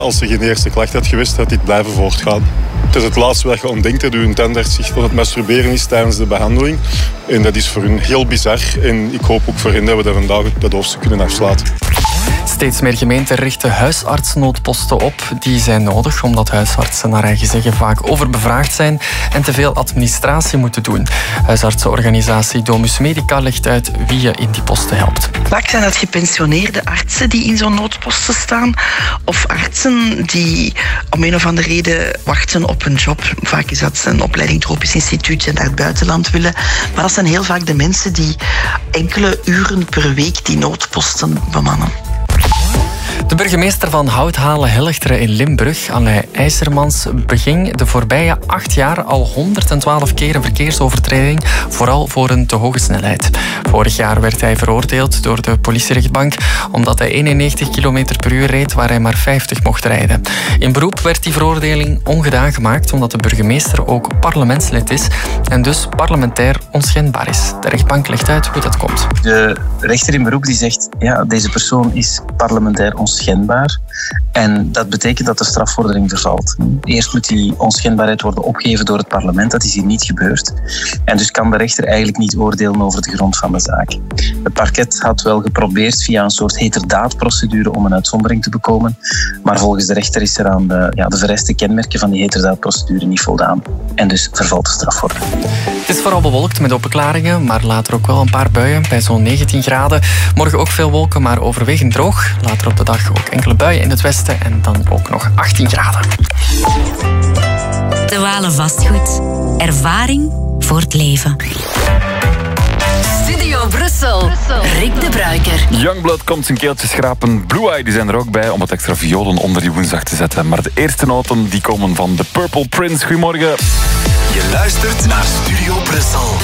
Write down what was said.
Als er geen eerste klacht had geweest, had dit blijven voortgaan. Het is het laatste wat je ontdenkt dat uw tandarts zich van het masturberen is tijdens de behandeling. En dat is voor hun heel bizar. En ik hoop ook voor hen dat we daar vandaag dat hoofdstuk kunnen afsluiten. Steeds meer gemeenten richten huisartsnoodposten op. Die zijn nodig omdat huisartsen naar eigen zeggen vaak overbevraagd zijn en te veel administratie moeten doen. Huisartsenorganisatie Domus Medica legt uit wie je in die posten helpt. Vaak zijn dat gepensioneerde artsen die in zo'n noodposten staan. Of artsen die om een of andere reden wachten op een job. Vaak is dat een opleiding tropisch instituut en naar het buitenland willen. Maar dat zijn heel vaak de mensen die enkele uren per week die noodposten bemannen. De burgemeester van Houthalen-Helchteren in Limburg, Alain IJzermans, beging de voorbije 8 jaar al 112 keer een verkeersovertreding, vooral voor een te hoge snelheid. Vorig jaar werd hij veroordeeld door de politierechtbank omdat hij 91 km per uur reed waar hij maar 50 mocht rijden. In beroep werd die veroordeling ongedaan gemaakt omdat de burgemeester ook parlementslid is en dus parlementair onschendbaar is. De rechtbank legt uit hoe dat komt. De rechter in beroep die zegt, ja, deze persoon is parlementair onschendbaar. En dat betekent dat de strafvordering vervalt. Eerst moet die onschendbaarheid worden opgegeven door het parlement. Dat is hier niet gebeurd. En dus kan de rechter eigenlijk niet oordelen over de grond van de zaak. Het parket had wel geprobeerd via een soort heterdaadprocedure om een uitzondering te bekomen. Maar volgens de rechter is er aan de vereiste kenmerken van die heterdaadprocedure niet voldaan. En dus vervalt de strafvordering. Het is vooral bewolkt met opklaringen, maar later ook wel een paar buien bij zo'n 19 graden. Morgen ook veel wolken, maar overwegend droog. Later op de dag ook enkele buien in het westen en dan ook nog 18 graden. De Walen Vastgoed. Ervaring voor het leven. Studio Brussel. Rick de Bruiker. Youngblood komt zijn keeltje schrapen. Blue Eye die zijn er ook bij om wat extra violen onder die woensdag te zetten. Maar de eerste noten die komen van The Purple Prince. Goedemorgen. Je luistert naar Studio Brussel.